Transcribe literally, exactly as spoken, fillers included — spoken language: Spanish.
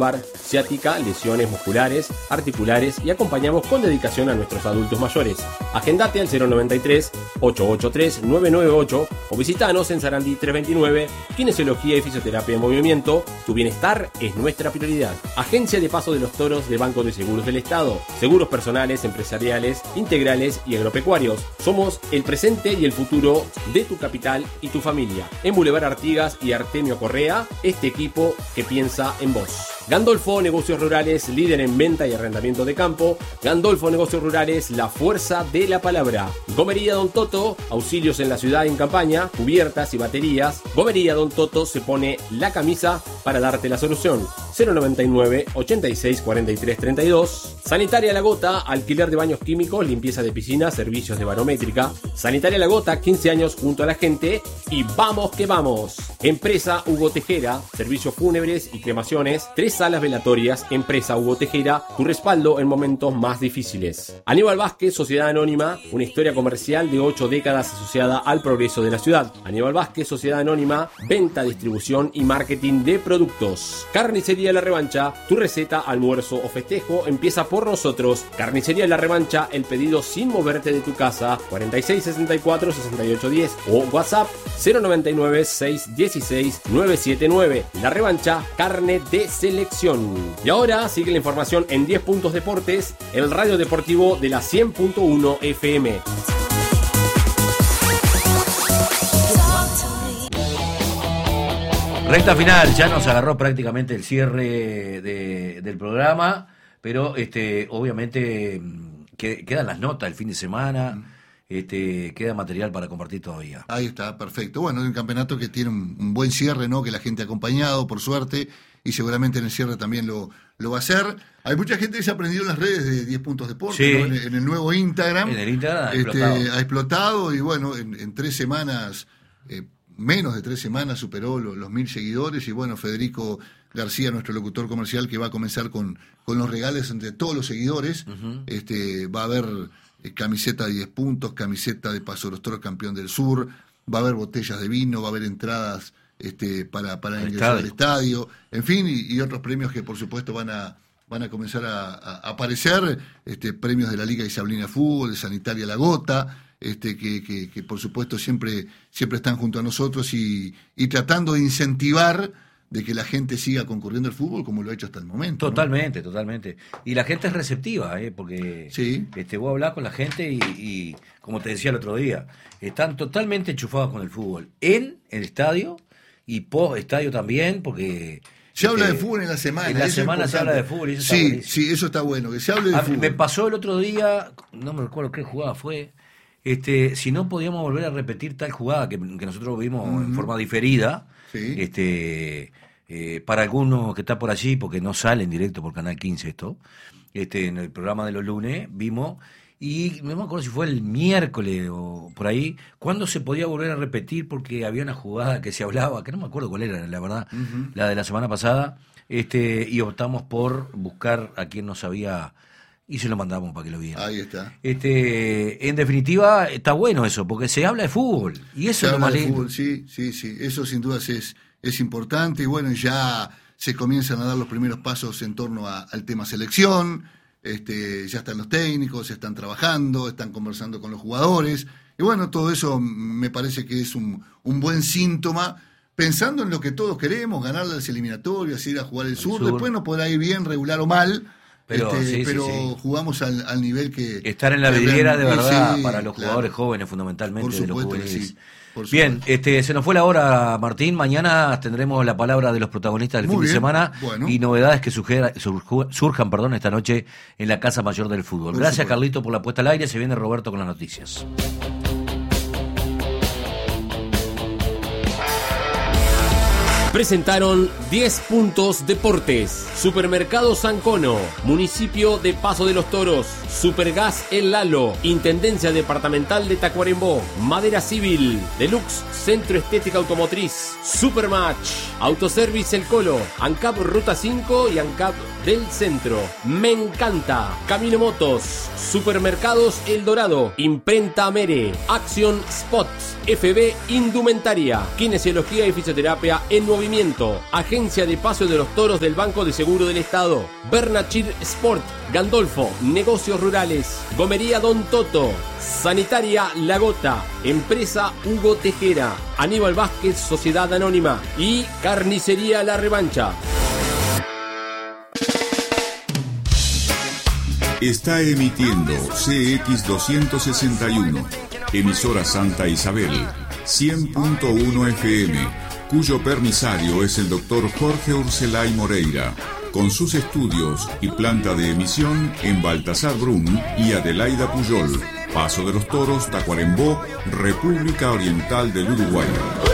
ciática, lesiones musculares, articulares y acompañamos con dedicación a nuestros adultos mayores. Agendate al cero noventa y tres, ochocientos ochenta y tres, novecientos noventa y ocho o visitanos en Sarandí trescientos veintinueve. Kinesiología y fisioterapia en movimiento. Tu bienestar es nuestra prioridad. Agencia de Paso de los Toros de Banco de Seguros del Estado. Seguros personales, empresariales, integrales y agropecuarios. Somos el presente y el futuro de tu capital y tu familia. En Boulevard Artigas y Artemio Correa, este equipo que piensa en vos. Gandolfo Negocios Rurales, líder en venta y arrendamiento de campo. Gandolfo Negocios Rurales, la fuerza de la palabra. Gomería Don Toto, auxilios en la ciudad y en campaña, cubiertas y baterías. Gomería Don Toto se pone la camisa para darte la solución. cero noventa y nueve, ochenta y seis, cuarenta y tres, treinta y dos. Sanitaria La Gota, alquiler de baños químicos, limpieza de piscinas, servicios de barométrica. Sanitaria La Gota, quince años junto a la gente y vamos que vamos. Empresa Hugo Tejera, servicios fúnebres y cremaciones, tres salas velatorias. Empresa Hugo Tejera, tu respaldo en momentos más difíciles. Aníbal Vázquez, Sociedad Anónima, una historia comercial de ocho décadas asociada al progreso de la ciudad. Aníbal Vázquez, Sociedad Anónima, venta, distribución y marketing de productos. Carnicería La Revancha, tu receta, almuerzo o festejo empieza por nosotros. Carnicería La Revancha, el pedido sin moverte de tu casa. cuarenta y seis, sesenta y cuatro, sesenta y ocho, diez o WhatsApp cero noventa y nueve, seiscientos dieciséis, novecientos setenta y nueve. La Revancha, carne de selección. Y ahora sigue la información en diez Puntos Deportes, el radio deportivo de la cien punto uno F M. Recta final, ya nos agarró prácticamente el cierre de, del programa, pero este, obviamente que, quedan las notas el fin de semana. Mm. Este, queda material para compartir todavía. Ahí está, perfecto. Bueno, un campeonato que tiene un, un buen cierre, ¿no? Que la gente ha acompañado, por suerte, y seguramente en el cierre también lo, lo va a hacer. Hay mucha gente que se ha aprendido en las redes de diez Puntos Deportes, sí. ¿No? en, en el nuevo Instagram. En el Instagram ha este, explotado. Ha explotado y bueno, en, en tres semanas, eh, menos de tres semanas superó los, los mil seguidores y bueno, Federico García, nuestro locutor comercial, que va a comenzar con, con los regalos entre todos los seguidores, uh-huh. este, va a haber camiseta de diez puntos, camiseta de Paso de los Toros campeón del sur, va a haber botellas de vino, va a haber entradas este, para, para ingresar al estadio, en fin, y, y otros premios que por supuesto van a van a comenzar a, a aparecer, este, premios de la Liga Isablina de Fútbol, de Sanitaria La Gota, este, que, que, que por supuesto siempre, siempre están junto a nosotros y, y tratando de incentivar de que la gente siga concurriendo al fútbol como lo ha hecho hasta el momento. Totalmente, ¿no? Totalmente. Y la gente es receptiva, ¿eh? Porque sí. este, vos hablás con la gente y, y, como te decía el otro día, están totalmente enchufados con el fútbol. En el estadio y post estadio también, porque... Se habla de fútbol en la semana. En la semana se habla de fútbol y eso sí, está sí, eso está bueno, que se hable de a, fútbol. Me pasó el otro día, no me recuerdo qué jugada fue, este, si no podíamos volver a repetir tal jugada que, que nosotros vimos uh-huh. en forma diferida, sí. este... Eh, para algunos que está por allí, porque no sale en directo por Canal quince esto, este, en el programa de los lunes, vimos, y no me acuerdo si fue el miércoles o por ahí, cuándo se podía volver a repetir, porque había una jugada que se hablaba, que no me acuerdo cuál era, la verdad, uh-huh. la de la semana pasada, este, y optamos por buscar a quien no sabía, y se lo mandamos para que lo viera. Ahí está. Este, en definitiva, está bueno eso, porque se habla de fútbol, y eso se es lo más lindo. lindo. Fútbol, sí, sí, sí, eso sin duda es... es importante y bueno, ya se comienzan a dar los primeros pasos en torno a, al tema selección, este, ya están los técnicos, ya están trabajando, están conversando con los jugadores y bueno, todo eso me parece que es un, un buen síntoma, pensando en lo que todos queremos, ganar las eliminatorias, ir a jugar el, el sur. sur, después nos podrá ir bien, regular o mal, pero, este, sí, pero sí, sí. jugamos al, al nivel que... Estar en la vidriera de verdad sí, para los claro. jugadores jóvenes fundamentalmente. Por supuesto, de los juveniles. Sí. Bien, este, se nos fue la hora, Martín. Mañana tendremos la palabra de los protagonistas del Muy fin bien. de semana bueno. y novedades que surgiera, sur, surjan perdón, esta noche en la Casa Mayor del Fútbol. Por Gracias, supuesto. Carlito, por la puesta al aire. Se viene Roberto con las noticias. Presentaron diez Puntos Deportes, Supermercado San Cono, Municipio de Paso de los Toros, Supergas El Lalo, Intendencia Departamental de Tacuarembó, Madera Civil, Deluxe Centro Estética Automotriz, Supermatch, Autoservice El Colo, ANCAP Ruta cinco y ANCAP del Centro, Me Encanta, Camino Motos, Supermercados El Dorado, Imprenta Mere, Action Spot, F B Indumentaria, Kinesiología y Fisioterapia en Nuevo Movimiento, Agencia de Paso de los Toros del Banco de Seguro del Estado, Bernachir Sport, Gandolfo, Negocios Rurales, Gomería Don Toto, Sanitaria La Gota, Empresa Hugo Tejera, Aníbal Vázquez, Sociedad Anónima y Carnicería La Revancha. Está emitiendo C X doscientos sesenta y uno, emisora Santa Isabel, cien punto uno F M, cuyo permisario es el doctor Jorge Urselay Moreira, con sus estudios y planta de emisión en Baltasar Brum y Adelaida Puyol, Paso de los Toros, Tacuarembó, República Oriental del Uruguay.